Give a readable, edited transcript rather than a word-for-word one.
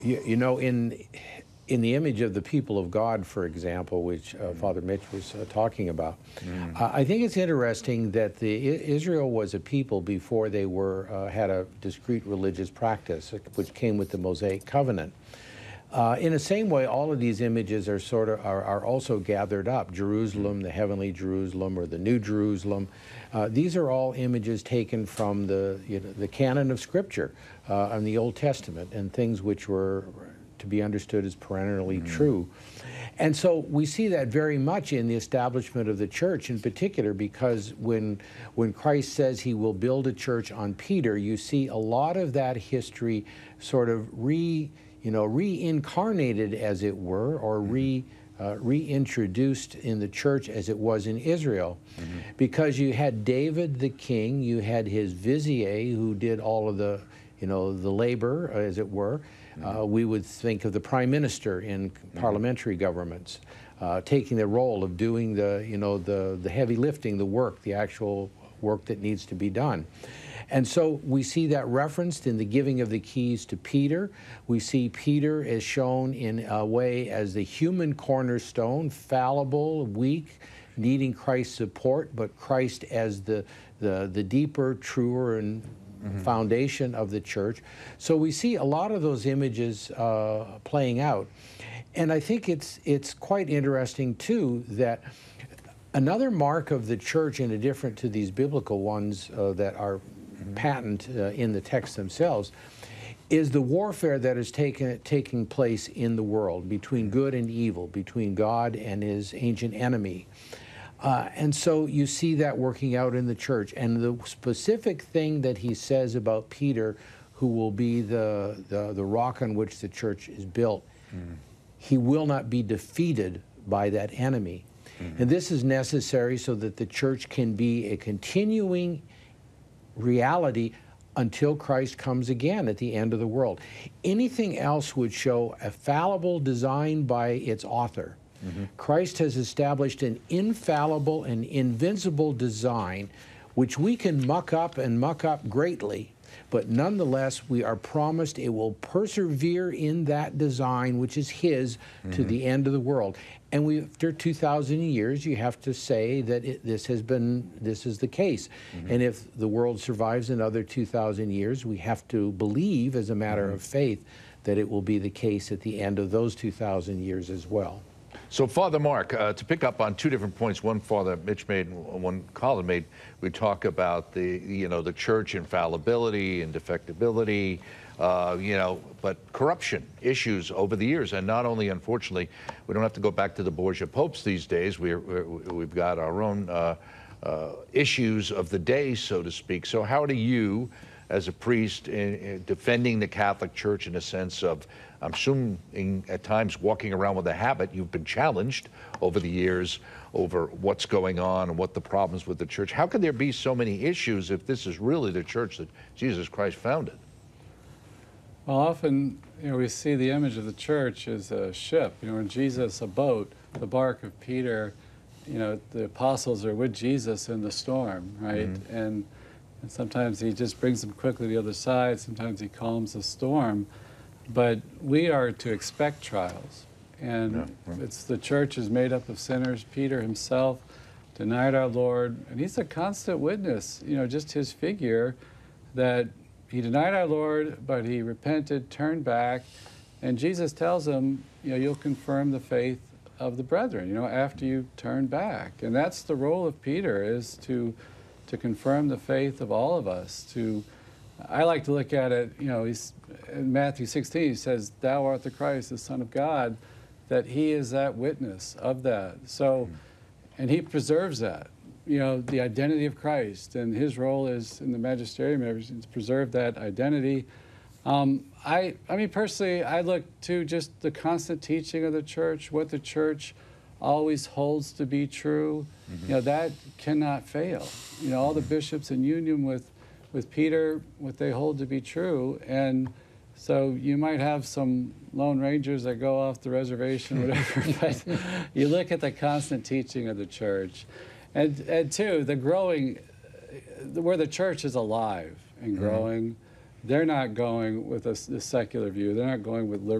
You know, in the image of the people of God, for example, which Father Mitch was talking about, I think it's interesting that Israel was a people before they had a discrete religious practice, which came with the Mosaic covenant. In the same way, all of these images are also gathered up. Jerusalem, the heavenly Jerusalem, or the New Jerusalem. These are all images taken from the canon of Scripture in the Old Testament, and things which were to be understood as perennially true. And so we see that very much in the establishment of the church in particular, because when Christ says he will build a church on Peter, you see a lot of that history sort of reincarnated, as it were, or reintroduced in the church as it was in Israel. Because you had David the king, you had his vizier who did all of the labor, as it were. We would think of the prime minister in parliamentary governments, taking the role of doing the heavy lifting, the work, the actual work that needs to be done. And so we see that referenced in the giving of the keys to Peter. We see Peter as shown in a way as the human cornerstone, fallible, weak, needing Christ's support, but Christ as the deeper, truer, and foundation of the church. So we see a lot of those images playing out. And I think it's quite interesting, too, that another mark of the church, in addition to these biblical ones that are patent in the texts themselves, is the warfare that is taking place in the world between good and evil, between God and his ancient enemy. And so you see that working out in the church. And the specific thing that he says about Peter, who will be the rock on which the church is built, he will not be defeated by that enemy. And this is necessary so that the church can be a continuing reality until Christ comes again at the end of the world. Anything else would show a fallible design by its author. Christ has established an infallible and invincible design which we can muck up and muck up greatly, but nonetheless we are promised it will persevere in that design which is his to the end of the world. And after 2,000 years, you have to say that this is the case. And if the world survives another 2,000 years, we have to believe, as a matter of faith, that it will be the case at the end of those 2,000 years as well. So, Father Mark, to pick up on two different points, one Father Mitch made and one Colin made, we talk about the church infallibility and defectibility, but corruption issues over the years. And not only, unfortunately, we don't have to go back to the Borgia popes these days. We've got our own issues of the day, so to speak. So how do you, as a priest, defending the Catholic Church in a sense of, I'm assuming at times walking around with a habit, you've been challenged over the years over what's going on and what the problems with the church. How can there be so many issues if this is really the church that Jesus Christ founded? Well, often, we see the image of the church as a ship. In Jesus, a boat, the bark of Peter, the apostles are with Jesus in the storm, right? And sometimes he just brings them quickly to the other side. Sometimes he calms the storm. But we are to expect trials. And it's the church is made up of sinners. Peter himself denied our Lord. And he's a constant witness, just his figure, that he denied our Lord, but he repented, turned back. And Jesus tells him, you'll confirm the faith of the brethren, after you turn back. And that's the role of Peter, is to confirm the faith of all of us. I like to look at it, he's in Matthew 16, he says, "Thou art the Christ, the Son of God," that he is that witness of that. So, and he preserves that, the identity of Christ, and his role is in the magisterium to preserve that identity. I mean, personally, I look to just the constant teaching of the church, what the church always holds to be true. That cannot fail. All the bishops in union with Peter, what they hold to be true. And so you might have some lone rangers that go off the reservation, whatever, but you look at the constant teaching of the church. And two, the growing, where the church is alive and growing, they're not going with a secular view. They're not going with